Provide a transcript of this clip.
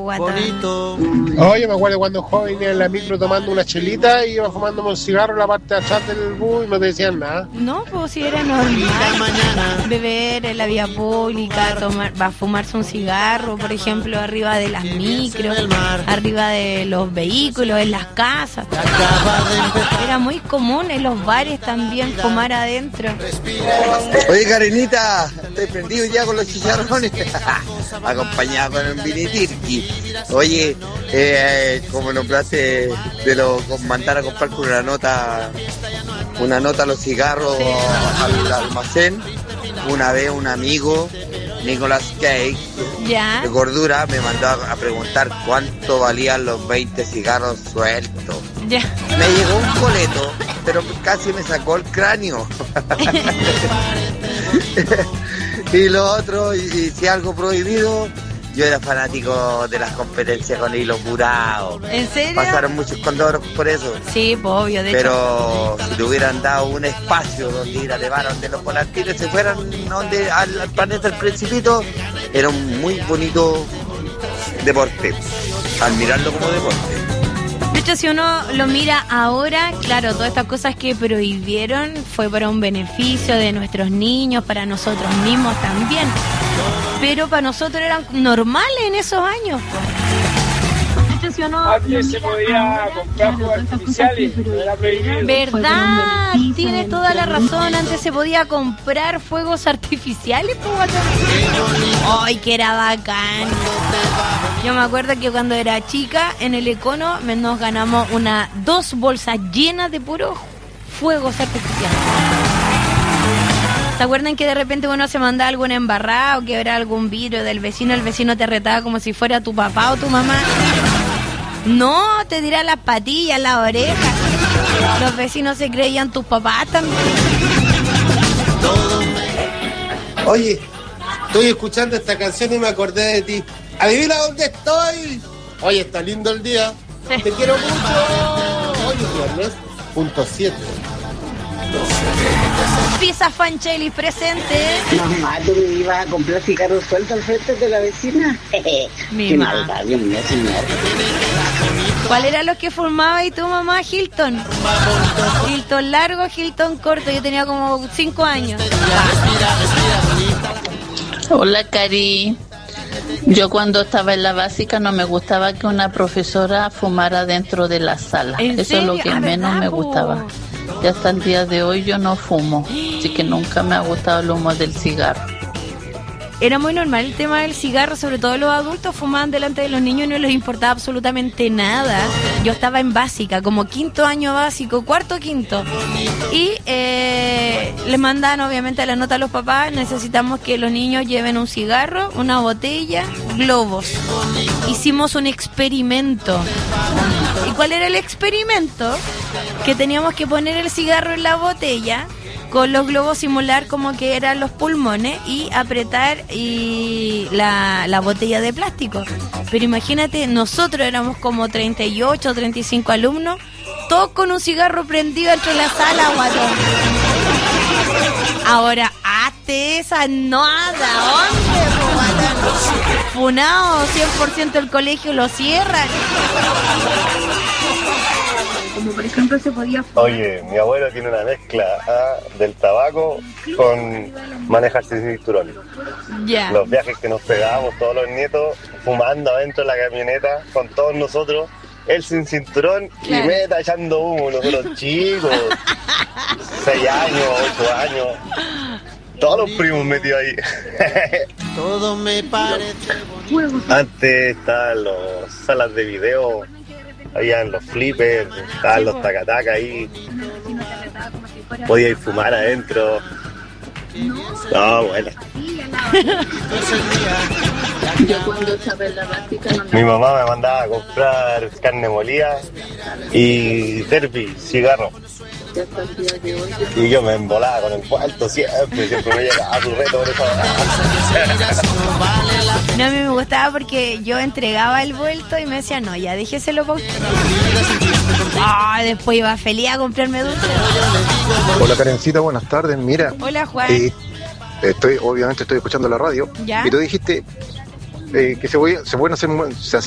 guatón. Oye, me acuerdo cuando joven venía en la micro tomando una chelita y iba fumándome un cigarro en la parte de atrás del bus y no te decían nada. No, pues si era normal beber en la vía pública, va a fumarse un cigarro, por ejemplo, arriba de las micros, arriba de los vehículos, en las casas. Era muy común en los bares también fumar adentro. Oye, Karenita, estoy prendido ya con los chicharrones. Acompañado con un vinitirqui. Oye, como nombraste de mandar a comprar con una nota a los cigarros al almacén. Una vez un amigo, Nicolas Cage, ¿ya? De gordura, me mandó a preguntar cuánto valían los 20 cigarros sueltos. Ya. Me llegó un boleto, pero casi me sacó el cráneo. Y lo otro, y si algo prohibido, yo era fanático de las competencias con hilo curado. ¿En serio? Pasaron muchos condoros por eso. Sí, pues obvio, de pero hecho. Si le hubieran dado un espacio donde ir a elevar, donde los volantines se fueran al planeta del Principito, era un muy bonito deporte, al mirarlo como deporte. De hecho, si uno lo mira ahora, claro, todas estas cosas que prohibieron fue para un beneficio de nuestros niños, para nosotros mismos también. Pero para nosotros eran normales en esos años. De hecho, si uno antes se podía comprar fuegos artificiales, era prohibido. ¿Verdad? Tiene toda la razón. Antes se podía comprar fuegos artificiales, pues. ¡Ay, que era bacán! Yo me acuerdo que cuando era chica, en el Econo, nos ganamos 2 bolsas llenas de puros fuegos artificiales. ¿Se acuerdan que de repente uno se mandaba alguna embarrada o que era algún vidrio del vecino, el vecino te retaba como si fuera tu papá o tu mamá? No, te tiraba las patillas, las orejas. Los vecinos se creían tus papás también. Oye, estoy escuchando esta canción y me acordé de ti. ¿Adivina dónde estoy? Oye, está lindo el día. Sí. Te quiero mucho. Oye, viernes, punto 7. Pizza Fanchelis presente. Mamá, ¿tú me ibas a comprar cigarros sueltos al frente de la vecina? Mi qué mamá. maldad, Dios mío, señor. ¿Cuál era los que formaba y tu mamá? Hilton. Hilton largo, Hilton corto. Yo tenía como 5 años. Hola, Cari. Yo cuando estaba en la básica no me gustaba que una profesora fumara dentro de la sala. Eso es lo que menos me gustaba. Y hasta el día de hoy yo no fumo, así que nunca me ha gustado el humo del cigarro. Era muy normal el tema del cigarro, sobre todo los adultos fumaban delante de los niños y no les importaba absolutamente nada. Yo estaba en básica, como 5º año básico, 4º, 5º. Y les mandaban obviamente la nota a los papás, necesitamos que los niños lleven un cigarro, una botella, globos. Hicimos un experimento. ¿Y cuál era el experimento? Que teníamos que poner el cigarro en la botella, con los globos simular como que eran los pulmones y apretar la botella de plástico. Pero imagínate, nosotros éramos como 38 o 35 alumnos, todos con un cigarro prendido dentro de la sala, guatón. Ahora, hazte esa nada, hombre, guatón. Funado, 100% el colegio lo cierran. Como por ejemplo se podía fumar. Oye, mi abuelo tiene una mezcla del tabaco con manejarse sin cinturón. Ya. Los viajes que nos pegábamos todos los nietos fumando adentro de la camioneta con todos nosotros, él sin cinturón, claro. Y meta echando humo, nosotros chicos, 6 años, 8 años, todos los primos metidos ahí. Todo me parece bonito. Antes estaban las salas de video, habían los flippers, estaban los tacataca ahí, podíais fumar adentro. No, bueno. Yo cuando estaba en la básica no. Mi mamá me mandaba a comprar carne molida y derby, cigarro. Y yo me embolaba con el cuarto siempre me llegaba a su reto por eso. No, a mí me gustaba porque yo entregaba el vuelto y me decía, no, ya déjeselo para usted. Después iba feliz a comprarme dulce. Hola Karencita, buenas tardes, mira. Hola Juan. Obviamente estoy escuchando la radio. ¿Ya? Y tú dijiste que se pueden hacer